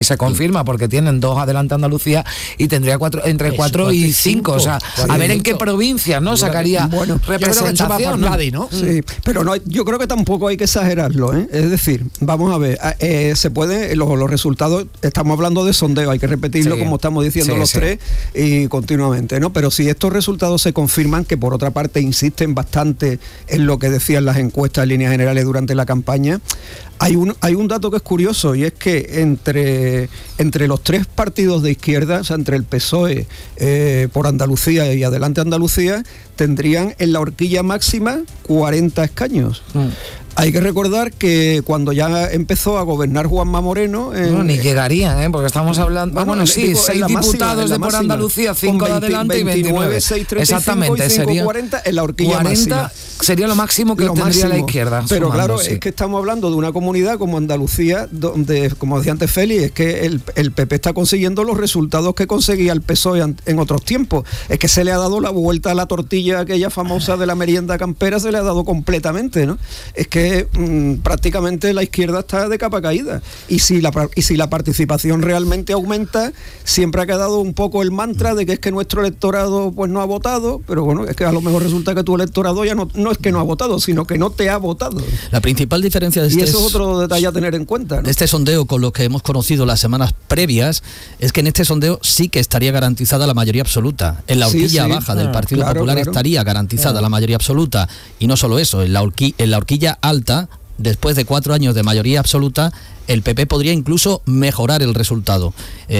se confirma, porque tienen 2 adelante Andalucía y tendría entre 4 y 5. O sea, a ver en qué provincias, ¿no? Sacaría representación, ¿no? Sí, pero no, yo creo que tampoco hay que exagerarlo, ¿eh? Es decir, vamos a ver, se puede, los resultados, estamos hablando de sondeo, hay que repetirlo como estamos diciendo los tres y continuamente, ¿no? Pero si estos resultados se confirman, que por otra parte insisten bastante en lo que decían las encuestas en líneas generales durante la campaña, hay un dato que es curioso, y es que entre los 3 partidos de izquierda, o sea, entre el PSOE, por Andalucía y Adelante Andalucía, tendrían en la horquilla máxima 40 escaños. Hay que recordar que cuando ya empezó a gobernar Juanma Moreno... ni llegarían, porque estamos hablando... sí, 6 diputados de por Andalucía, 5 de Adelante y 29. 6, 35, exactamente, 5, sería 40 en la horquilla 40 máxima. Sería lo máximo que tendría la izquierda. Pero sumando, claro, es que estamos hablando de una comunidad como Andalucía, donde, como decía antes Félix, es que el PP está consiguiendo los resultados que conseguía el PSOE en otros tiempos. Es que se le ha dado la vuelta a la tortilla aquella famosa de la merienda campera, se le ha dado completamente, ¿no? Es que prácticamente la izquierda está de capa caída, y si la participación realmente aumenta, siempre ha quedado un poco el mantra de que es que nuestro electorado pues no ha votado, pero bueno, es que a lo mejor resulta que tu electorado ya no es que no ha votado, sino que no te ha votado. La principal diferencia de y eso es otro detalle a tener en cuenta, ¿no? De este sondeo con lo que hemos conocido las semanas previas, es que en este sondeo sí que estaría garantizada la mayoría absoluta. En la horquilla baja del Partido Popular estaría garantizada la mayoría absoluta, y no solo eso, en la horquilla alta, después de 4 años de mayoría absoluta, el PP podría incluso mejorar el resultado.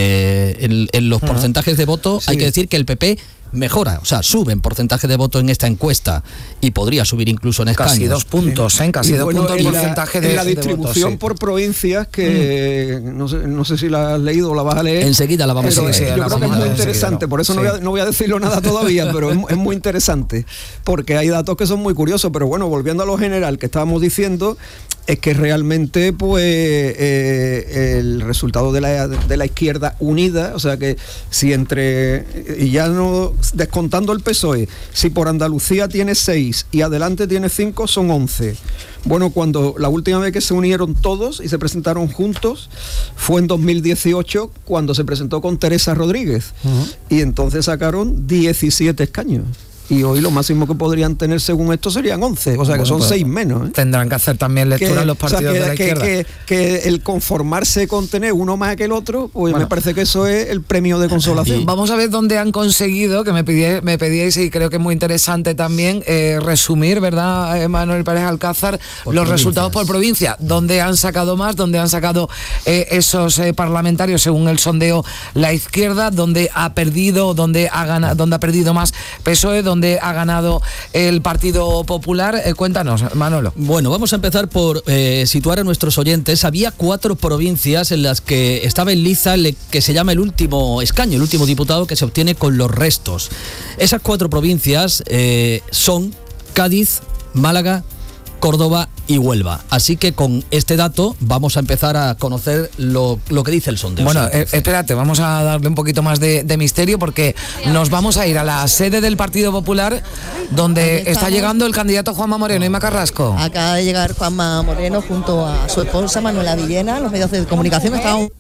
En los porcentajes de voto hay que decir que el PP mejora, o sea, sube en porcentaje de voto en esta encuesta, y podría subir incluso en escaños. Casi 2 puntos, casi 2 puntos el porcentaje de la distribución por provincias, que no sé si la has leído o la vas a leer. Enseguida la vamos a leer. Yo creo que es muy interesante, por eso no voy a decirlo nada todavía, pero es muy interesante, porque hay datos que son muy curiosos. Pero bueno, volviendo a lo general que estábamos diciendo, es que realmente pues el resultado de la izquierda unida, o sea que si y ya no descontando el PSOE, si por Andalucía tiene 6 y Adelante tiene 5, son 11. Bueno, cuando la última vez que se unieron todos y se presentaron juntos fue en 2018, cuando se presentó con Teresa Rodríguez, y entonces sacaron 17 escaños. Y hoy lo máximo que podrían tener según esto serían 11, o sea que son 6 menos, ¿eh? Tendrán que hacer también lectura en los partidos de la izquierda. Que el conformarse con tener uno más que el otro, pues me parece que eso es el premio de consolación. Vamos a ver dónde han conseguido, que me pedíais, y creo que es muy interesante también, resumir, ¿verdad, Manuel Pérez Alcázar, los resultados por provincia? ¿Dónde han sacado más? ¿Dónde han sacado esos parlamentarios según el sondeo la izquierda? ¿Dónde ha perdido? ¿Dónde ha perdido más PSOE? ¿Dónde ha ganado el Partido Popular? Cuéntanos, Manolo. Bueno, vamos a empezar por situar a nuestros oyentes. Había 4 provincias en las que estaba en liza que se llama el último escaño, el último diputado que se obtiene con los restos. Esas 4 provincias son Cádiz, Málaga, Córdoba y Huelva. Así que con este dato vamos a empezar a conocer lo que dice el sondeo. Bueno, espérate, vamos a darle un poquito más de misterio, porque nos vamos a ir a la sede del Partido Popular, donde está llegando el candidato Juanma Moreno. Inma Carrasco. Acaba de llegar Juanma Moreno junto a su esposa Manuela Villena. Los medios de comunicación estaban...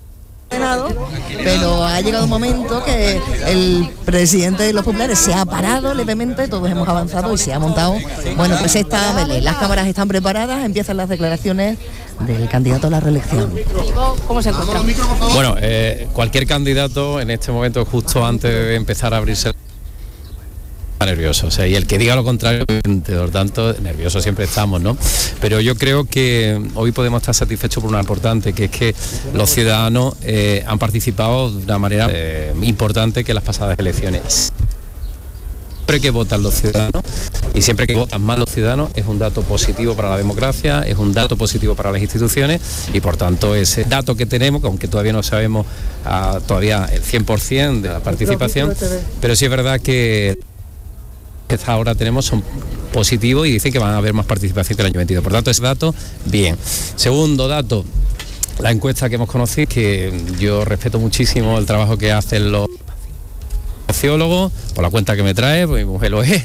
pero ha llegado un momento que el presidente de los populares se ha parado levemente, todos hemos avanzado y se ha montado. Bueno, pues esta Belén, las cámaras están preparadas, empiezan las declaraciones del candidato a la reelección. ¿Cómo se encuentra? Bueno, cualquier candidato en este momento, justo antes de empezar a abrirse, nervioso, o sea, y el que diga lo contrario, por tanto, nerviosos siempre estamos, ¿no? Pero yo creo que hoy podemos estar satisfechos por una importante, que es que los ciudadanos han participado de una manera importante que en las pasadas elecciones. Siempre que votan los ciudadanos y siempre que votan más los ciudadanos es un dato positivo para la democracia, es un dato positivo para las instituciones, y por tanto ese dato que tenemos, aunque todavía no sabemos todavía el 100% de la participación, pero sí es verdad que hasta ahora tenemos son positivos y dicen que van a haber más participación que el año 22. Por tanto, ese dato, bien. Segundo dato, la encuesta que hemos conocido, que yo respeto muchísimo el trabajo que hacen los sociólogo, por la cuenta que me trae, pues mi mujer lo es,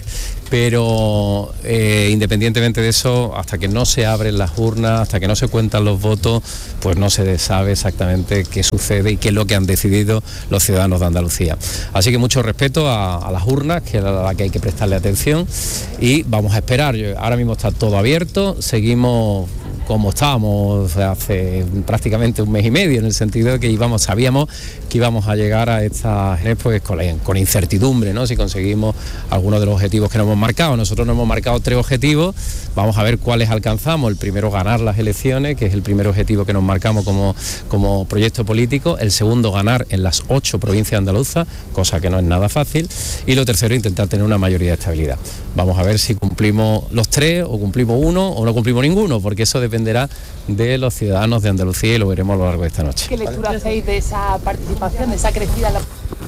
pero independientemente de eso, hasta que no se abren las urnas, hasta que no se cuentan los votos, pues no se sabe exactamente qué sucede y qué es lo que han decidido los ciudadanos de Andalucía. Así que mucho respeto a las urnas, que es a la que hay que prestarle atención, y vamos a esperar. Ahora mismo está todo abierto, seguimos como estábamos hace prácticamente un mes y medio, en el sentido de que sabíamos que íbamos a llegar a estas pues con incertidumbre, ¿no? Si conseguimos algunos de los objetivos que nos hemos marcado. Nosotros nos hemos marcado 3 objetivos, vamos a ver cuáles alcanzamos. El primero, ganar las elecciones, que es el primer objetivo que nos marcamos como proyecto político. El segundo, ganar en las 8 provincias andaluzas, cosa que no es nada fácil. Y lo tercero, intentar tener una mayoría de estabilidad. Vamos a ver si cumplimos los 3 o cumplimos uno o no cumplimos ninguno, porque eso dependerá de los ciudadanos de Andalucía y lo veremos a lo largo de esta noche. ¿Qué lectura hacéis de esa participación, de esa crecida en la...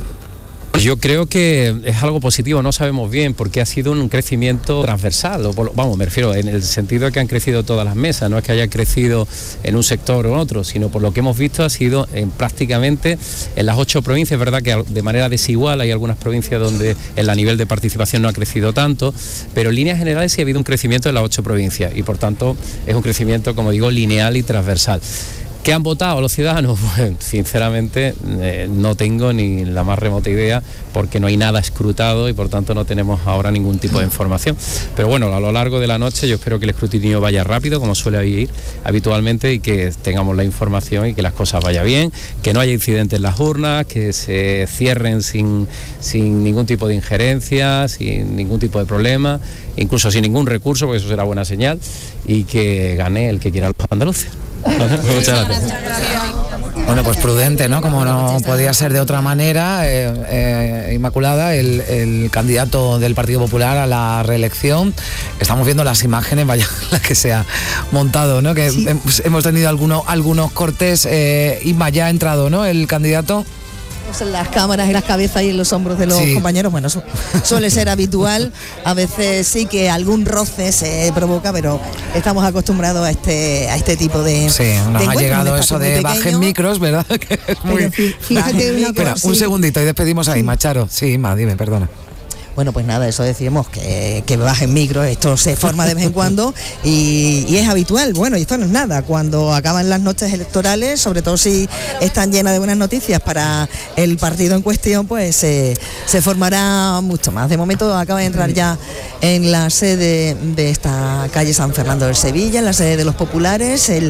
Yo creo que es algo positivo, no sabemos bien, porque ha sido un crecimiento transversal, me refiero en el sentido de que han crecido todas las mesas, no es que haya crecido en un sector o en otro, sino por lo que hemos visto ha sido prácticamente en las 8 provincias. Es verdad que de manera desigual hay algunas provincias donde el nivel de participación no ha crecido tanto, pero en líneas generales sí ha habido un crecimiento en las 8 provincias y por tanto es un crecimiento, como digo, lineal y transversal. ¿Qué han votado los ciudadanos? Pues, sinceramente no tengo ni la más remota idea, porque no hay nada escrutado y por tanto no tenemos ahora ningún tipo de información. Pero bueno, a lo largo de la noche yo espero que el escrutinio vaya rápido, como suele ir habitualmente, y que tengamos la información y que las cosas vayan bien, que no haya incidentes en las urnas, que se cierren sin ningún tipo de injerencia, sin ningún tipo de problema, incluso sin ningún recurso, porque eso será buena señal, y que gane el que quiera los andaluces. Muchas gracias. Bueno, pues prudente, ¿no? Como no podía ser de otra manera, Inmaculada, el candidato del Partido Popular a la reelección. Estamos viendo las imágenes, vaya las que se ha montado, ¿no? Que sí. Hemos tenido algunos cortes. Inma, ya ha entrado, ¿no? El candidato. En las cámaras, en las cabezas y en los hombros de los compañeros, bueno, eso suele ser habitual. A veces sí que algún roce se provoca, pero estamos acostumbrados a este tipo de... Sí, nos ha llegado eso de bajen micros, ¿verdad? Que es muy... Fíjate Espera, un segundito y despedimos a Inma. Charo. Sí, Inma, dime, perdona. Bueno, pues nada, eso decíamos que bajen micros, esto se forma de vez en cuando y es habitual. Bueno, y esto no es nada, cuando acaban las noches electorales, sobre todo si están llenas de buenas noticias para el partido en cuestión, pues se formará mucho más. De momento acaba de entrar ya en la sede de esta calle San Fernando del Sevilla, en la sede de los populares, el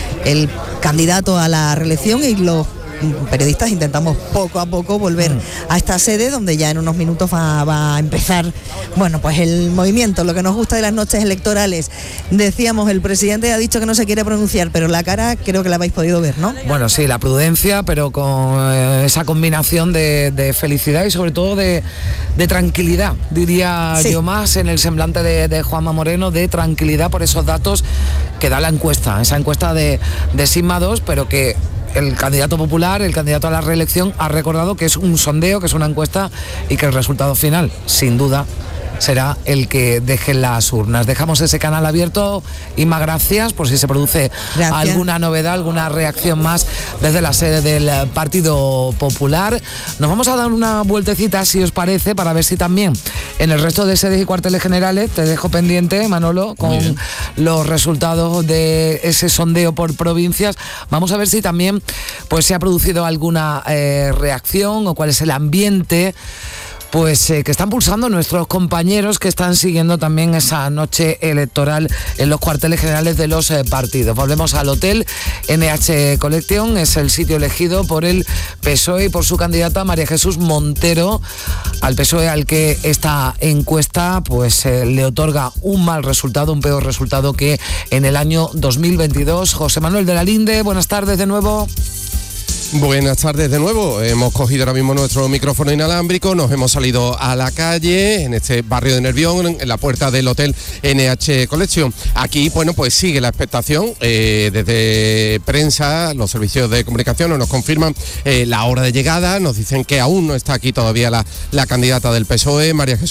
candidato a la reelección, y los periodistas intentamos poco a poco volver a esta sede, donde ya en unos minutos va a empezar, bueno, pues el movimiento, lo que nos gusta de las noches electorales. Decíamos, el presidente ha dicho que no se quiere pronunciar, pero la cara creo que la habéis podido ver, ¿no? Bueno, sí, la prudencia, pero con esa combinación de felicidad y sobre todo de tranquilidad, diría yo, más en el semblante de Juanma Moreno, de tranquilidad por esos datos que da la encuesta, esa encuesta de Sigma 2, pero que el candidato popular, el candidato a la reelección, ha recordado que es un sondeo, que es una encuesta y que el resultado final, sin duda, será el que dejen las urnas. Dejamos ese canal abierto. Inma, gracias por si se produce alguna novedad, alguna reacción más desde la sede del Partido Popular. Nos vamos a dar una vueltecita, si os parece, para ver si también en el resto de sedes y cuarteles generales, te dejo pendiente, Manolo, con los resultados de ese sondeo por provincias. Vamos a ver si también pues se ha producido alguna reacción o cuál es el ambiente pues que están pulsando nuestros compañeros que están siguiendo también esa noche electoral en los cuarteles generales de los partidos. Volvemos al hotel NH Collection, es el sitio elegido por el PSOE y por su candidata María Jesús Montero, al PSOE, al que esta encuesta pues le otorga un mal resultado, un peor resultado que en el año 2022. José Manuel de la Linde, buenas tardes de nuevo. Buenas tardes de nuevo. Hemos cogido ahora mismo nuestro micrófono inalámbrico, nos hemos salido a la calle, en este barrio de Nervión, en la puerta del hotel NH Collection. Aquí, bueno, pues sigue la expectación. Desde prensa, los servicios de comunicación nos confirman la hora de llegada, nos dicen que aún no está aquí todavía la candidata del PSOE, María Jesús